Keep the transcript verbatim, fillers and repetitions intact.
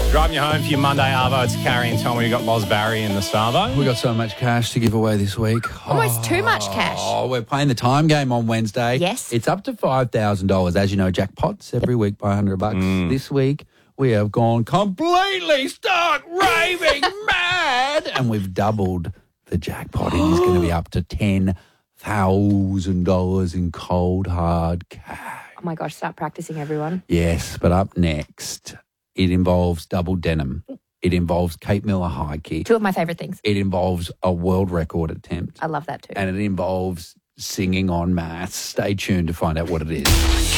Driving you home for your Monday Arvo, it's Carrie and Tommy. We got Loz Barry in the Savo. We got so much cash to give away this week. Almost too much cash. Oh, we're playing the time game on Wednesday. Yes. It's up to five thousand dollars. As you know, jackpots every week by one hundred bucks. Mm. This week, we have gone completely stark raving mad, and we've doubled the jackpot. It is going to be up to ten thousand dollars in cold, hard cash. Oh, my gosh. Start practicing, everyone. Yes, but up next, it involves double denim. It involves Kate Miller high kick. Two of my favourite things. It involves a world record attempt. I love that too. And it involves singing en masse. Stay tuned to find out what it is.